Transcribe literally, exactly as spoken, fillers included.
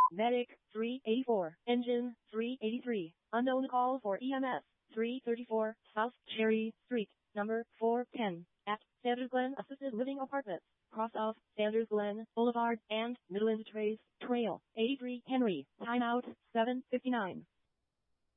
Medic, three eighty-four. Engine, three eighty-three. Unknown call for E M S, three thirty-four. South Cherry Street, number four ten. At Sanders Glen Assisted Living Apartments. Cross off Sanders Glen Boulevard and Midland Trace Trail. eighty-three Henry. Timeout, seven fifty-nine.